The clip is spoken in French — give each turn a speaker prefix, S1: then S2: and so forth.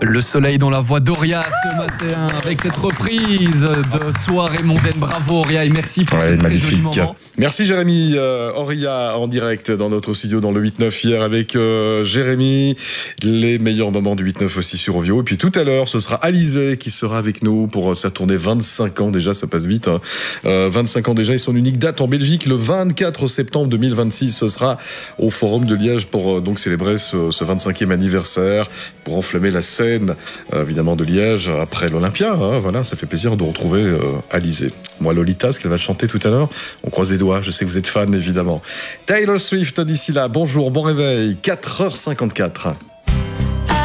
S1: Le soleil dans la voix d'Auria ce matin avec cette reprise de Soirée mondaine. Bravo Auria et merci pour ce très joli moment.
S2: Merci Jérémy. Auria en direct dans notre studio dans le 8-9 hier avec Jérémy. Les meilleurs moments du 8-9 aussi sur Ovio. Et puis tout à l'heure, ce sera Alizé qui sera avec nous pour sa tournée 25 ans déjà, ça passe vite. 25 ans déjà et son unique date en Belgique le 24 septembre 2026. Ce sera au Forum de Liège pour donc célébrer ce 25e anniversaire, pour enflammer la scène évidemment de Liège après l'Olympia. Voilà, ça fait plaisir de retrouver Alizé. Moi, Lolita, ce qu'elle va chanter tout à l'heure, on croise les doigts, je sais que vous êtes fan évidemment. Taylor Swift d'ici là, bonjour, bon réveil, 4h54.